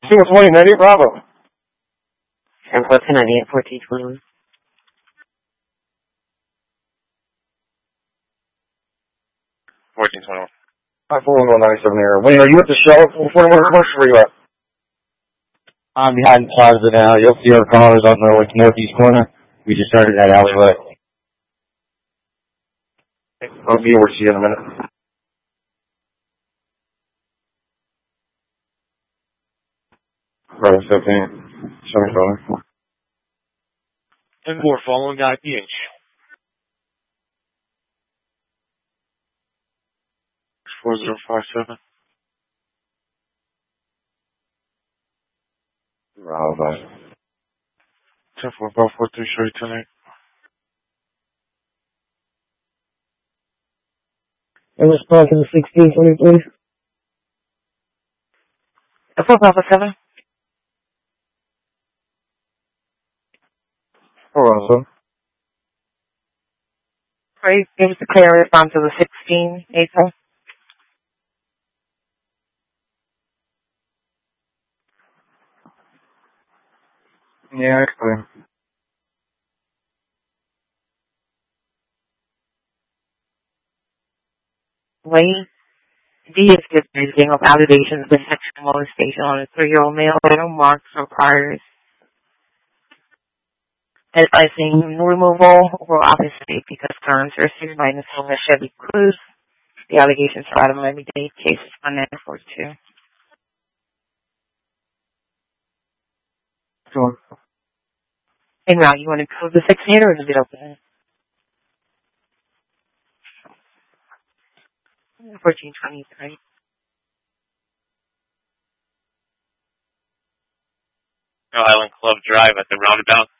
Single 20, 98 Bravo. 10-4-98, 1421. 1421. 54197 there. Wayne, are you at the Shell? Where are you at? I'm behind Plaza now. You'll see our cars on the northeast corner. We just started that alleyway. I'll be over to you in a minute. Bravo 15. Show me, brother. And more following IPH. 4057. Bravo. 10-4, about 43, show you tonight. In response to the 1620, please. 4 Bravo 7. Bravo. Great. Give us a clear response to the 16 April. Yeah, it's clear. Wayne D is dismissing of allegations of sexual molestation on a 3-year-old male with marks or priors. Advising removal or obviously because terms are received by Ms. Chevy Cruz. The allegations are out of Miami-Dade cases 1942. Sure. And now, you want to close the 16 or is it open? 1423. Island Club Drive at the roundabout.